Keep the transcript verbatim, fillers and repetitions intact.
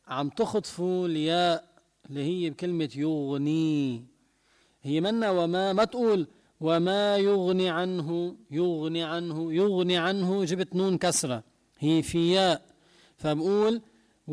عم تخطفوا الياء اللي هي بكلمة يغني، هي منا وما، ما تقول وما يغني عنه يغني عنه يغني عنه، جبت نون كسرة، هي في ياء، فبقول